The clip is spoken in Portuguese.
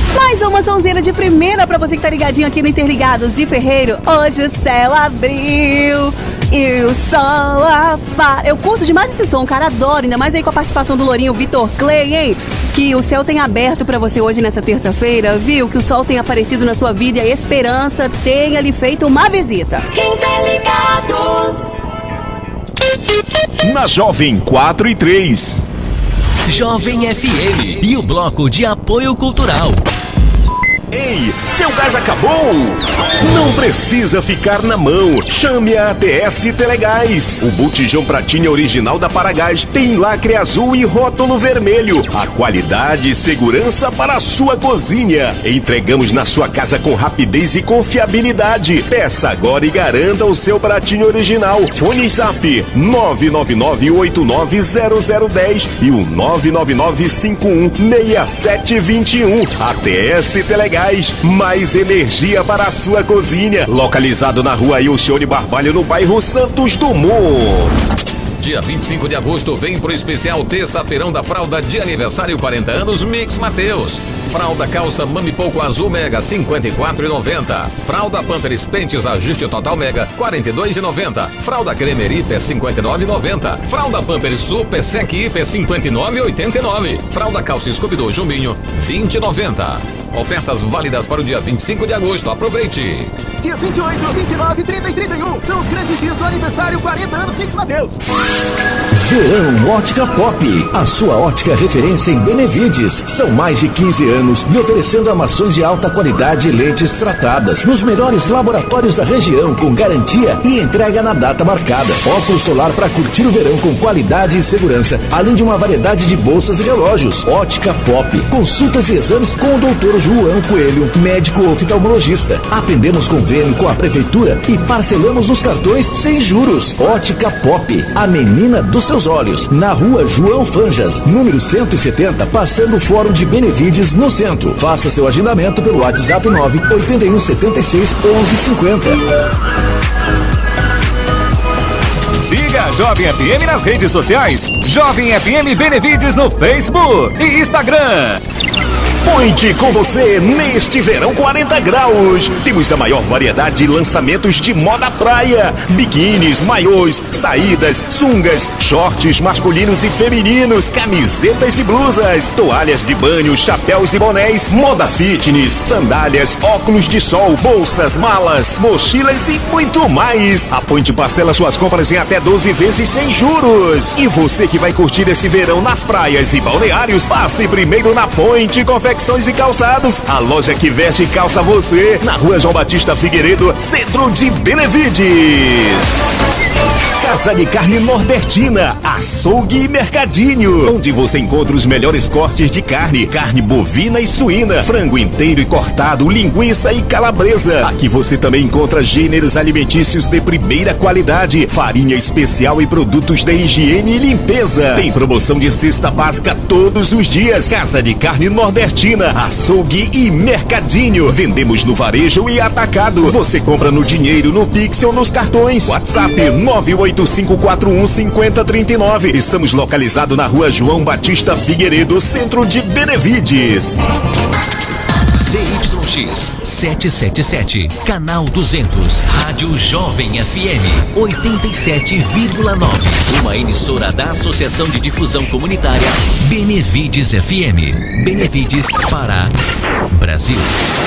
Mais uma sonzeira de primeira pra você que tá ligadinho aqui no Interligados de Ferreiro. Hoje o céu abriu e o sol apareceu. Eu curto demais esse som, cara, adoro. Ainda mais aí com a participação do Lourinho Vitor Clay, hein? Que o céu tenha aberto pra você hoje nessa terça-feira, viu? Que o sol tenha aparecido na sua vida e a esperança tenha lhe feito uma visita. Interligados. Na Jovem 4 e 3. Jovem FM e o Bloco de Apoio Cultural. Ei, seu gás acabou? Não precisa ficar na mão. Chame a ATS Telegás. O botijão pratinha original da Paragás tem lacre azul e rótulo vermelho. A qualidade e segurança para a sua cozinha. Entregamos na sua casa com rapidez e confiabilidade. Peça agora e garanta o seu pratinho original. Fone Zap 999890010 e o 999516721. ATS Telegás. Mais energia para a sua cozinha. Localizado na rua Ilcione Barbalho, no bairro Santos Dumont. Dia 25 de agosto vem pro especial terça-feirão da fralda de aniversário 40 anos Mix Mateus. Fralda calça Mami Pouco Azul Mega 54,90. Fralda Pampers Pentes Ajuste Total Mega 42,90. Fralda Cremer Hiper 59,90. Fralda Pampers Super Sec Hiper 59,89. Fralda calça Scooby-Doo Jumbinho 20,90. Ofertas válidas para o dia 25 de agosto. Aproveite! Dias 28, 29, 30 e 31 são os grandes dias do aniversário 40 anos Mix Mateus. Verão Ótica Pop, a sua ótica referência em Benevides. São mais de 15 anos e oferecendo armações de alta qualidade e lentes tratadas nos melhores laboratórios da região, com garantia e entrega na data marcada. Óculos solar para curtir o verão com qualidade e segurança, além de uma variedade de bolsas e relógios. Ótica Pop, consultas e exames com o Dr. João Coelho, médico oftalmologista. Atendemos convênio com a prefeitura e parcelamos nos cartões sem juros. Ótica Pop, a menina dos seus olhos, na rua João Fanjas, número 170, passando o Fórum de Benevides, no centro. Faça seu agendamento pelo WhatsApp 98176 1150. Siga a Jovem FM nas redes sociais. Jovem FM Benevides no Facebook e Instagram. Point com você neste verão 40 graus. Temos a maior variedade de lançamentos de moda praia. Biquínis, maiôs, saídas, sungas, shorts masculinos e femininos, camisetas e blusas, toalhas de banho, chapéus e bonés, moda fitness, sandálias, óculos de sol, bolsas, malas, mochilas e muito mais. A Point parcela suas compras em até 12 vezes sem juros. E você que vai curtir esse verão nas praias e balneários, passe primeiro na Point Confecções e Calçados, a loja que veste e calça você, na rua João Batista Figueiredo, centro de Benevides. Casa de Carne Nordestina, Açougue e Mercadinho, onde você encontra os melhores cortes de carne, carne bovina e suína, frango inteiro e cortado, linguiça e calabresa. Aqui você também encontra gêneros alimentícios de primeira qualidade, farinha especial e produtos de higiene e limpeza. Tem promoção de cesta básica todos os dias. Casa de Carne Nordestina, Açougue e Mercadinho. Vendemos no varejo e atacado. Você compra no dinheiro, no Pix ou nos cartões. WhatsApp 985415039. Estamos localizados na rua João Batista Figueiredo, centro de Benevides. ZYX 777, canal 200, Rádio Jovem FM 87,9. Uma emissora da Associação de Difusão Comunitária Benevides FM. Benevides, Pará, Brasil.